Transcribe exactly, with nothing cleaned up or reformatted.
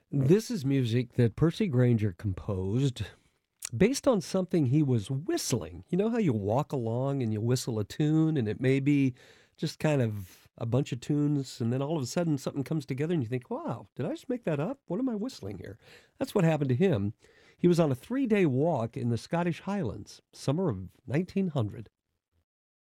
This is music that Percy Grainger composed based on something he was whistling. You know how you walk along and you whistle a tune, and it may be just kind of a bunch of tunes, and then all of a sudden something comes together, and you think, wow, did I just make that up? What am I whistling here? That's what happened to him. He was on a three day walk in the Scottish Highlands, summer of nineteen hundred.